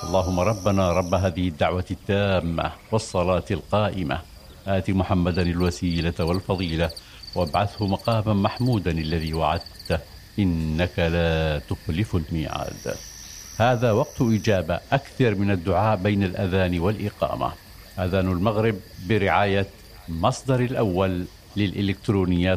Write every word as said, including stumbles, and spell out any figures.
اللهم ربنا رب هذه الدعوة التامة والصلاة القائمة آت محمدا الوسيلة والفضيلة وابعثه مقاما محمودا الذي وعدته إنك لا تخلف الميعاد. هذا وقت إجابة أكثر من الدعاء بين الأذان والإقامة. أذان المغرب برعاية مصدر الأول للإلكترونيات